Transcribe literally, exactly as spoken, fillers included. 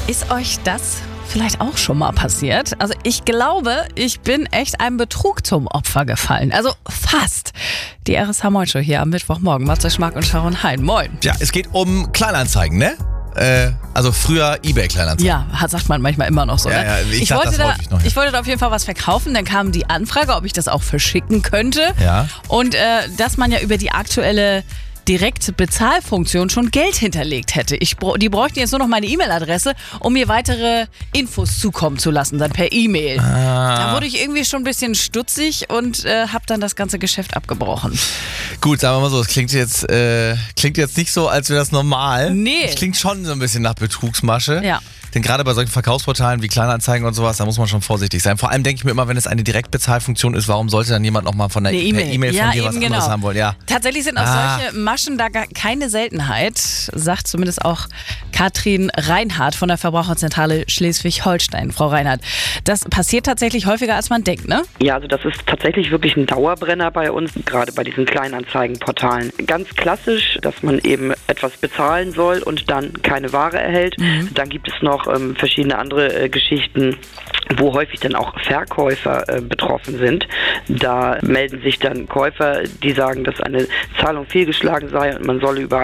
Ist euch das vielleicht auch schon mal passiert? Also ich glaube, ich bin echt einem Betrug zum Opfer gefallen. Also fast. Die R S H-Moin-Show hier am Mittwochmorgen. Matze Schmack und Sharon Hein. Moin. Ja, es geht um Kleinanzeigen, ne? Äh, also früher eBay-Kleinanzeigen. Ja, sagt man manchmal immer noch so. Ja, ne? ja, ich ich, sag wollte das da, häufig noch, ja. ich wollte da auf jeden Fall was verkaufen. Dann kam die Anfrage, ob ich das auch verschicken könnte. Ja. Und äh, dass man ja über die aktuelle Direktbezahlfunktion schon Geld hinterlegt hätte. Ich, die bräuchten jetzt nur noch meine E-Mail-Adresse, um mir weitere Infos zukommen zu lassen, dann per E-Mail. Ah. Da wurde ich irgendwie schon ein bisschen stutzig und äh, habe dann das ganze Geschäft abgebrochen. Gut, sagen wir mal so, es klingt jetzt, äh, klingt jetzt nicht so, als wäre das normal. Nee. Es klingt schon so ein bisschen nach Betrugsmasche. Ja. Denn gerade bei solchen Verkaufsportalen wie Kleinanzeigen und sowas, da muss man schon vorsichtig sein. Vor allem denke ich mir immer, wenn es eine Direktbezahlfunktion ist, warum sollte dann jemand nochmal von der Eine per E-Mail. E-Mail von Ja, dir was eben anderes genau. haben wollen? Ja. Tatsächlich sind auch Ah. solche Maschen da gar keine Seltenheit, sagt zumindest auch Katrin Reinhardt von der Verbraucherzentrale Schleswig-Holstein. Frau Reinhardt, das passiert tatsächlich häufiger, als man denkt, ne? Ja, also das ist tatsächlich wirklich ein Dauerbrenner bei uns, gerade bei diesen Kleinanzeigenportalen. Ganz klassisch, dass man eben etwas bezahlen soll und dann keine Ware erhält. Mhm. Dann gibt es noch ähm, verschiedene andere äh, Geschichten, wo häufig dann auch Verkäufer äh, betroffen sind. Da melden sich dann Käufer, die sagen, dass eine Zahlung fehlgeschlagen sei und man solle über